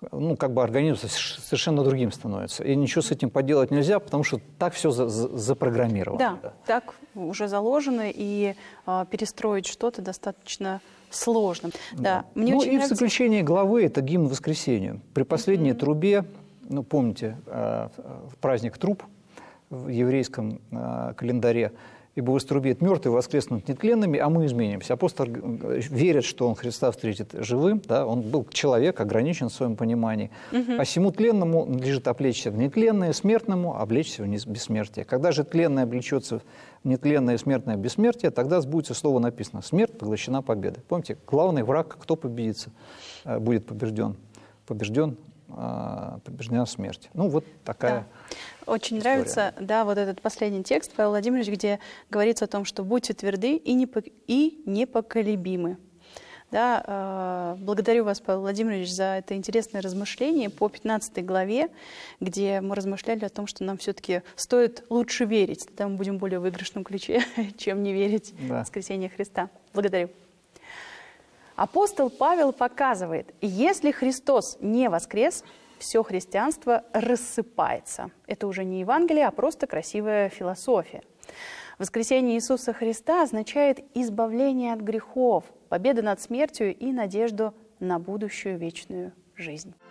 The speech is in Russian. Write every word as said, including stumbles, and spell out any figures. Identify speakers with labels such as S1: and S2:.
S1: ну, как бы организм совершенно другим становится. И ничего с этим поделать нельзя, потому что так все за, за, запрограммировано.
S2: Да, да, так уже заложено, и э, перестроить что-то достаточно сложно. Да. Да. Мне
S1: ну
S2: очень
S1: и
S2: нравится...
S1: в заключение главы это гимн воскресению. При последней mm-hmm. трубе, ну помните, э, праздник труб в еврейском э, календаре, «Ибо вострубит мертвые, воскреснут нетленными, а мы изменимся». Апостол верит, что он Христа встретит живым, да? Он был человек, ограничен в своем понимании. Угу. А всему тленному надлежит облечься в нетленное, смертному облечься в бессмертие. Когда же тленное облечется в нетленное и смертное бессмертие, тогда сбудется слово написано: «Смерть поглощена победой». Помните, главный враг, кто победится, будет побежден. Побежден, побеждена смерть. Ну, вот такая...
S2: Да. Очень
S1: история.
S2: Нравится, да, вот этот последний текст, Павел Владимирович, где говорится о том, что будьте тверды и, непо и непоколебимы. Да, э, благодарю вас, Павел Владимирович, за это интересное размышление по пятнадцатой главе, где мы размышляли о том, что нам все-таки стоит лучше верить, тогда мы будем в более выигрышном ключе, чем не верить
S1: да.
S2: в воскресение Христа. Благодарю. Апостол Павел показывает, если Христос не воскрес, все христианство рассыпается. Это уже не Евангелие, а просто красивая философия. Воскресение Иисуса Христа означает избавление от грехов, победу над смертью и надежду на будущую вечную жизнь.